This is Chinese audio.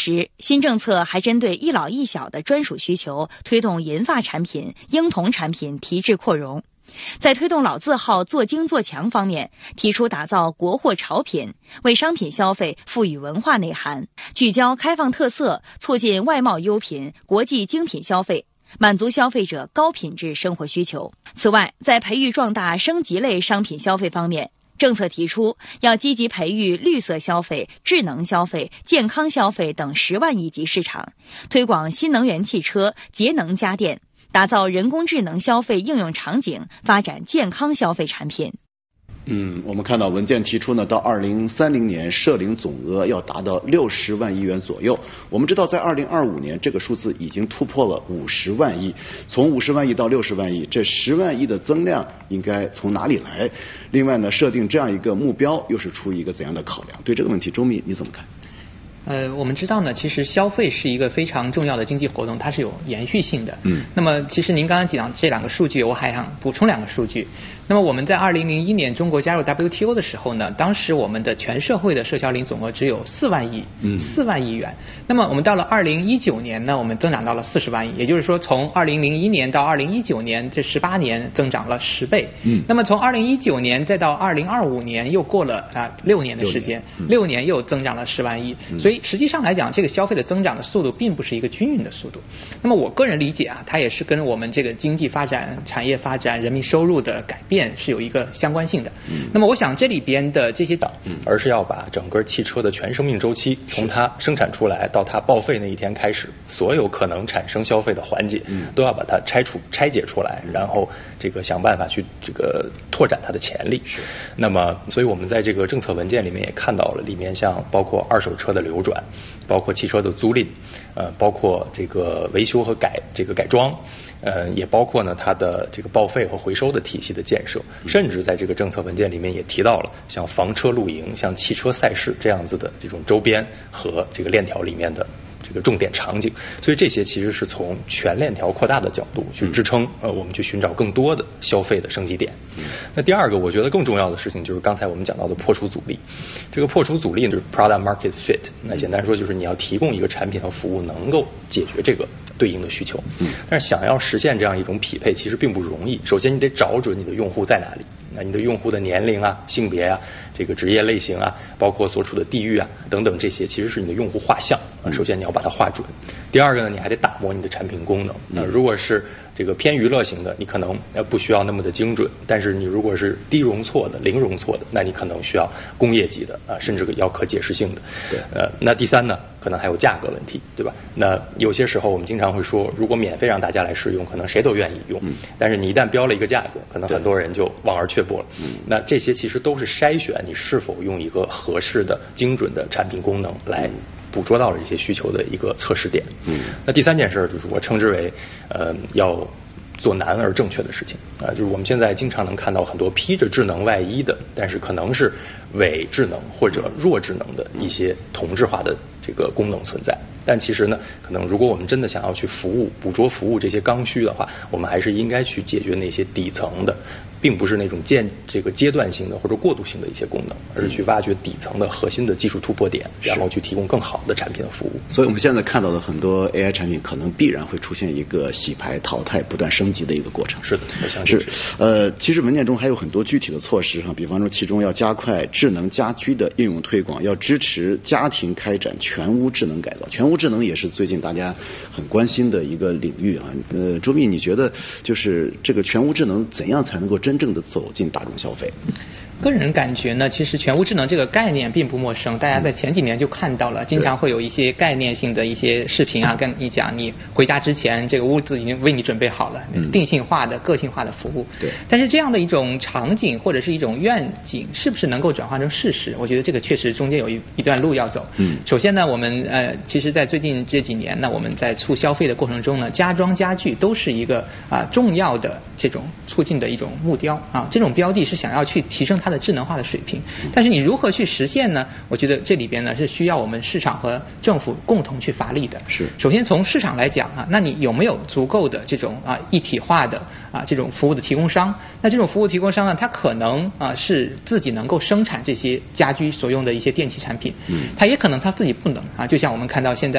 时，新政策还针对一老一小的专属需求，推动银发产品、婴童产品提质扩容。在推动老字号做精做强方面，提出打造国货潮品，为商品消费赋予文化内涵，聚焦开放特色，促进外贸优品、国际精品消费，满足消费者高品质生活需求。此外，在培育壮大升级类商品消费方面，政策提出要积极培育绿色消费、智能消费、健康消费等10万亿级市场，推广新能源汽车、节能家电，打造人工智能消费应用场景，发展健康消费产品。 我们看到文件提出呢，到2030年涉领总额要达到60万亿元左右。我们知道，在2025年这个数字已经突破了50万亿，从50万亿到60万亿，这10万亿的增量应该从哪里来？另外呢，设定这样一个目标又是出于一个怎样的考量？对这个问题，周密你怎么看？ 我们知道呢，其实消费是一个非常重要的经济活动，它是有延续性的。那么其实您刚刚讲这2个数据，我还想补充2个数据。那么我们在2001年中国加入 WTO 的时候呢，当时我们的全社会的社销领总额只有4万亿，4万亿元。那么我们到了2019年呢，我们增长到了40万亿，也就是说从2001年到2019年这18年增长了10倍。那么从2019年再到2025年又过了6年的时间，6年又增长了10万亿。所以实际上来讲，这个消费的增长的速度并不是一个均匀的速度。那么我个人理解它也是跟我们这个经济发展、产业发展、人民收入的改变是有一个相关性的。那么我想这里边的这些而是要把整个汽车的全生命周期，从它生产出来到它报废那一天开始，所有可能产生消费的环节，都要把它拆解出来，然后这个想办法去这个拓展它的潜力。那么，所以我们在这个政策文件里面也看到了，里面像包括二手车的流转，包括汽车的租赁，包括这个维修和改装，也包括呢它的这个报废和回收的体系的建设，甚至在这个政策文件里面也提到了像房车露营、像汽车赛事这样子的这种周边和这个链条里面的这个重点场景。所以这些其实是从全链条扩大的角度去支撑我们去寻找更多的消费的升级点。那第二个我觉得更重要的事情就是刚才我们讲到的破除阻力。这个破除阻力就是 product market fit， 那简单说就是你要提供一个产品和服务能够解决这个对应的需求。但是想要实现这样一种匹配其实并不容易。首先你得找准你的用户在哪里，那你的用户的年龄啊、性别啊、这个职业类型啊，包括所处的地域啊等等，这些其实是你的用户画像。首先你要把它画准。第二个呢，你还得打磨你的产品功能。那如果是这个偏娱乐型的，你可能不需要那么的精准，但是你如果是低容错的、零容错的，那你可能需要工业级的甚至要可解释性的。那第三呢，可能还有价格问题，对吧？那有些时候我们经常会说，如果免费让大家来试用，可能谁都愿意用，但是你一旦标了一个价格，可能很多人就望而却步了。那这些其实都是筛选你是否用一个合适的、精准的产品功能来捕捉到了这些需求的一个测试点。那第三件事就是我称之为要做难而正确的事情就是我们现在经常能看到很多披着智能外衣的，但是可能是伪智能或者弱智能的一些同质化的这个功能存在。但其实呢，可能如果我们真的想要去捕捉服务这些刚需的话，我们还是应该去解决那些底层的，并不是那种阶段性的或者过渡性的一些功能，而是去挖掘底层的核心的技术突破点，然后去提供更好的产品和服务。 所以我们现在看到的很多 AI 产品可能必然会出现一个洗牌淘汰不断升级的一个过程。 是的，我相信是。其实文件中还有很多具体的措施比方说其中要加快智能家居的应用推广，要支持家庭开展全屋智能改造。全屋智能也是最近大家很关心的一个领域周密，你觉得就是这个全屋智能怎样才能够真正的走进大众消费？ 个人感觉呢，其实全屋智能这个概念并不陌生，大家在前几年就看到了，经常会有一些概念性的一些视频跟你讲，你回家之前这个屋子已经为你准备好了，定性化的、个性化的服务。对。但是这样的一种场景或者是一种愿景，是不是能够转换成事实？我觉得这个确实中间有一段路要走。首先呢，我们其实在最近这几年呢，我们在促消费的过程中呢，家装家具都是一个重要的这种促进的一种目标这种标的是想要去提升它的智能化的水平。但是你如何去实现呢？我觉得这里边呢是需要我们市场和政府共同去发力的。是。首先从市场来讲那你有没有足够的这种一体化的这种服务的提供商？那这种服务提供商呢，它可能是自己能够生产这些家居所用的一些电器产品，它也可能它自己不能就像我们看到现在